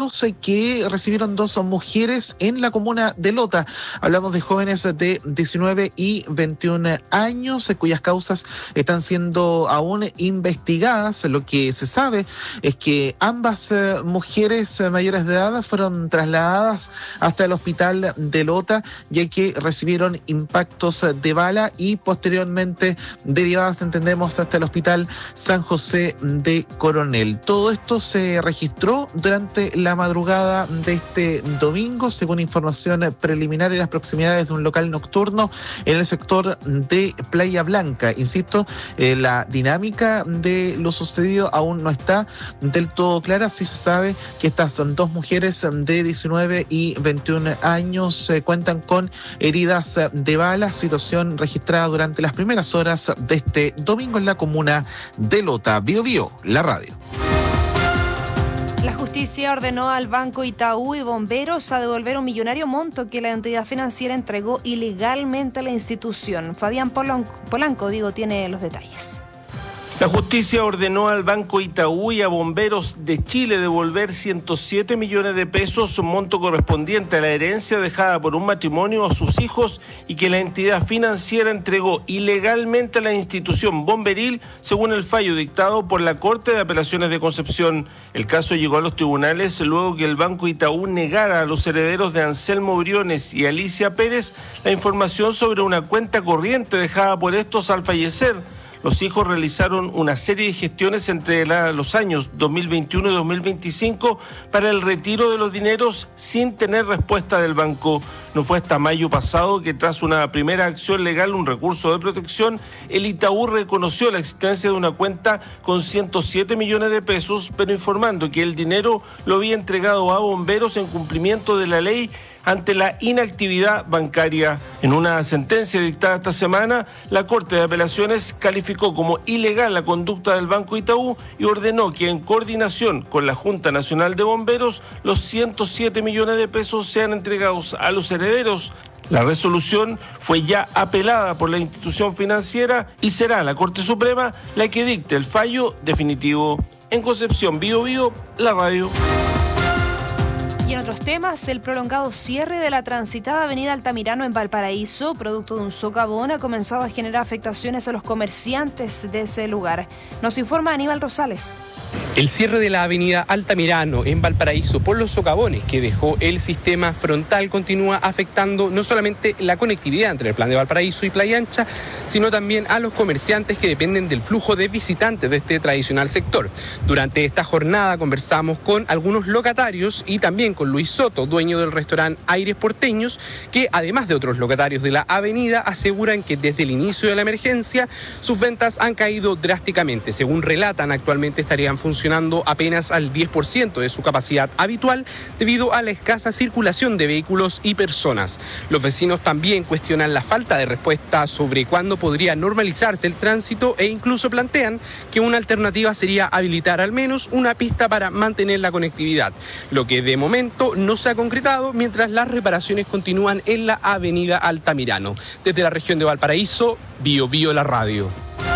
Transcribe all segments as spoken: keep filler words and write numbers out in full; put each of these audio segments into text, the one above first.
disparos que recibieron dos mujeres en la comuna de Lota. Hablamos de jóvenes de diecinueve y veintiún años, cuyas causas están siendo aún investigadas. Lo que se sabe es que ambas eh, mujeres eh, mayores de edad fueron trasladadas hasta el hospital de Lota, ya que recibieron impactos de bala y posteriormente derivadas, entendemos, hasta el hospital San José de Coronel. Todo esto se registró durante la madrugada de este domingo, según información preliminar, en las proximidades de un local nocturno en el sector de Playa Blanca. Insisto, eh, la dinámica de lo sucedido aún no está del todo clara. Sí se sabe que estas son dos mujeres de diecinueve y veintiún años, eh, cuentan con heridas de bala, situación registrada durante las primeras horas de este domingo en la comuna de Lota. Bio Bio, la radio. La justicia ordenó al Banco Itaú y bomberos a devolver un millonario monto que la entidad financiera entregó ilegalmente a la institución. Fabián Polanco, digo, tiene los detalles. La justicia ordenó al Banco Itaú y a Bomberos de Chile devolver ciento siete millones de pesos, monto correspondiente a la herencia dejada por un matrimonio a sus hijos y que la entidad financiera entregó ilegalmente a la institución bomberil, según el fallo dictado por la Corte de Apelaciones de Concepción. El caso llegó a los tribunales luego que el Banco Itaú negara a los herederos de Anselmo Briones y Alicia Pérez la información sobre una cuenta corriente dejada por estos al fallecer. Los hijos realizaron una serie de gestiones entre la, los años dos mil veintiuno y dos mil veinticinco para el retiro de los dineros sin tener respuesta del banco. No fue hasta mayo pasado que, tras una primera acción legal, un recurso de protección, el Itaú reconoció la existencia de una cuenta con ciento siete millones de pesos, pero informando que el dinero lo había entregado a bomberos en cumplimiento de la ley ante la inactividad bancaria. En una sentencia dictada esta semana, la Corte de Apelaciones calificó como ilegal la conducta del Banco Itaú y ordenó que, en coordinación con la Junta Nacional de Bomberos, los ciento siete millones de pesos sean entregados a los herederos. La resolución fue ya apelada por la institución financiera y será la Corte Suprema la que dicte el fallo definitivo. En Concepción, Bio Bio, la radio. Y en otros temas, el prolongado cierre de la transitada avenida Altamirano en Valparaíso, producto de un socavón, ha comenzado a generar afectaciones a los comerciantes de ese lugar. Nos informa Aníbal Rosales. El cierre de la avenida Altamirano en Valparaíso por los socavones que dejó el sistema frontal continúa afectando no solamente la conectividad entre el Plan de Valparaíso y Playa Ancha, sino también a los comerciantes que dependen del flujo de visitantes de este tradicional sector. Durante esta jornada conversamos con algunos locatarios y también con Luis Soto, dueño del restaurante Aires Porteños, que además de otros locatarios de la avenida aseguran que desde el inicio de la emergencia sus ventas han caído drásticamente. Según relatan, actualmente estarían funcionando apenas al diez por ciento de su capacidad habitual debido a la escasa circulación de vehículos y personas. Los vecinos también cuestionan la falta de respuesta sobre cuándo podría normalizarse el tránsito e incluso plantean que una alternativa sería habilitar al menos una pista para mantener la conectividad, lo que de momento no se ha concretado mientras las reparaciones continúan en la avenida Altamirano. Desde la región de Valparaíso, Bio Bio la radio.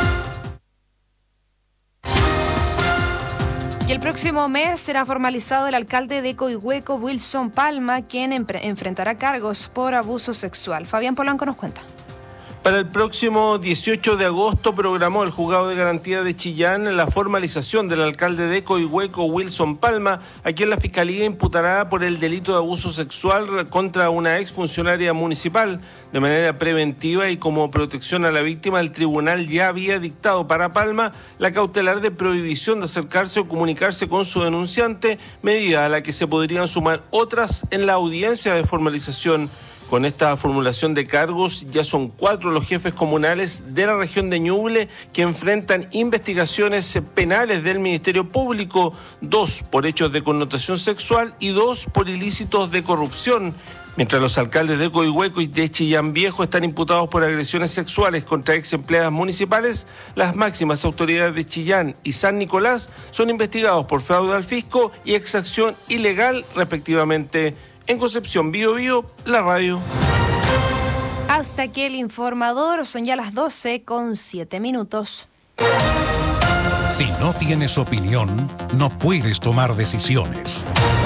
Y el próximo mes será formalizado el alcalde de Coihueco, Wilson Palma, quien enfrentará cargos por abuso sexual. Fabián Polanco nos cuenta. Para el próximo dieciocho de agosto programó el Juzgado de Garantía de Chillán la formalización del alcalde de Coihueco, Wilson Palma, a quien la Fiscalía imputará por el delito de abuso sexual contra una exfuncionaria municipal. De manera preventiva y como protección a la víctima, el tribunal ya había dictado para Palma la cautelar de prohibición de acercarse o comunicarse con su denunciante, medida a la que se podrían sumar otras en la audiencia de formalización. Con esta formulación de cargos, ya son cuatro los jefes comunales de la región de Ñuble que enfrentan investigaciones penales del Ministerio Público, dos por hechos de connotación sexual y dos por ilícitos de corrupción. Mientras los alcaldes de Coihueco y de Chillán Viejo están imputados por agresiones sexuales contra ex empleadas municipales, las máximas autoridades de Chillán y San Nicolás son investigados por fraude al fisco y exacción ilegal, respectivamente. En Concepción, Bio Bio, la radio. Hasta aquí el informador, son ya las doce con siete minutos. Si no tienes opinión, no puedes tomar decisiones.